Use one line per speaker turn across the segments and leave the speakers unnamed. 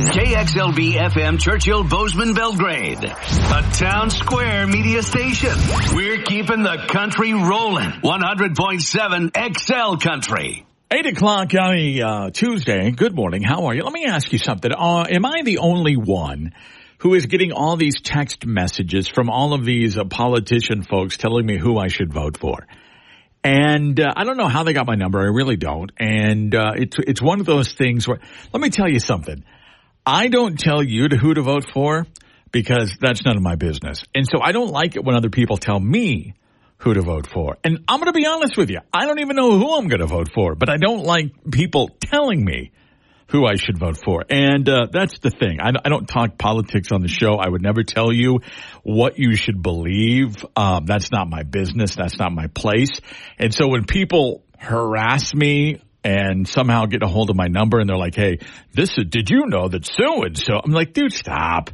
KXLB FM Churchill Bozeman Belgrade. A town square media station. We're keeping the country rolling. 100.7 XL Country.
8 o'clock on a Tuesday. Good morning. How are you? Let me ask you something. Am I the only one who is getting all these text messages from all of these politician folks telling me who I should vote for? And I don't know how they got my number. I really don't. And it's one of those things where, let me tell you something. I don't tell you who to vote for because that's none of my business. And so I don't like it when other people tell me who to vote for. And I'm going to be honest with you. I don't even know who I'm going to vote for, but I don't like people telling me who I should vote for. And that's the thing. I don't talk politics on the show. I would never tell you what you should believe. That's not my business. That's not my place. And so when people harass me and somehow get a hold of my number and they're like, hey, did you know that so-and-so? I'm like, dude, stop.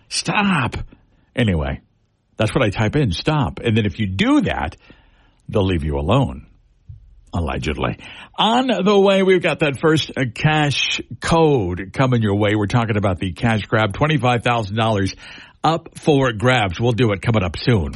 Anyway, that's what I type in, stop. And then if you do that, they'll leave you alone. Allegedly. On the way, we've got that first cash code coming your way. We're talking about the cash grab, $25,000 up for grabs. We'll do it coming up soon.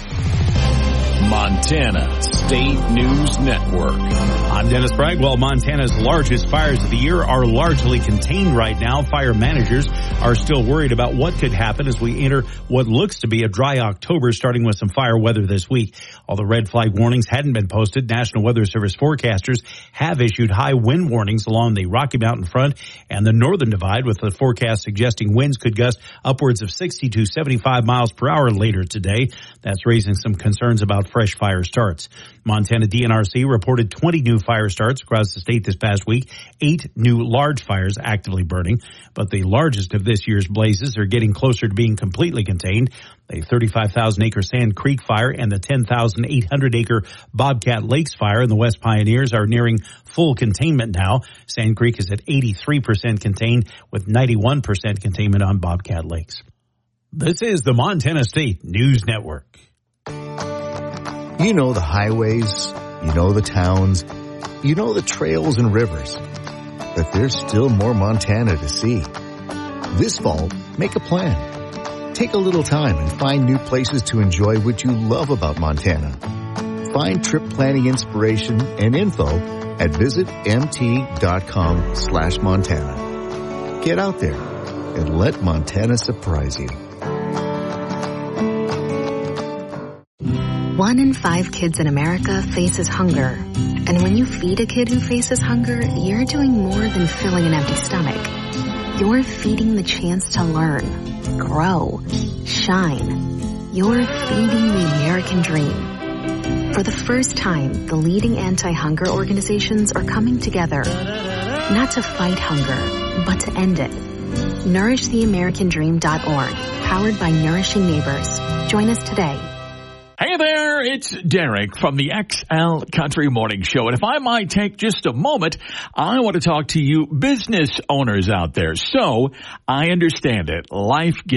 Montana State News Network.
I'm Dennis Bragwell. Montana's largest fires of the year are largely contained right now. Fire managers are still worried about what could happen as we enter what looks to be a dry October, starting with some fire weather this week. Although red flag warnings hadn't been posted, National Weather Service forecasters have issued high wind warnings along the Rocky Mountain front and the northern divide, with the forecast suggesting winds could gust upwards of 60 to 75 miles per hour later today. That's raising some concerns about fresh fire starts. Montana DNRC reported 20 new fire starts across the state this past week, 8 new large fires actively burning. But the largest of this year's blazes are getting closer to being completely contained. The 35,000-acre Sand Creek fire and the 10,800-acre Bobcat Lakes fire in the West Pioneers are nearing full containment now. Sand Creek is at 83% contained, with 91% containment on Bobcat Lakes. This is the Montana State News Network.
You know the highways, you know the towns, you know the trails and rivers. But there's still more Montana to see. This fall, make a plan. Take a little time and find new places to enjoy what you love about Montana. Find trip planning inspiration and info at visitmt.com/Montana. Get out there and let Montana surprise you.
1 in 5 kids in America faces hunger. And when you feed a kid who faces hunger, you're doing more than filling an empty stomach. You're feeding the chance to learn, grow, shine. You're feeding the American dream. For the first time, the leading anti-hunger organizations are coming together, not to fight hunger, but to end it. NourishTheAmericanDream.org, powered by Nourishing Neighbors. Join us today.
Hey there, it's Derek from the XL Country Morning Show. And if I might take just a moment, I want to talk to you business owners out there. So I understand it. Life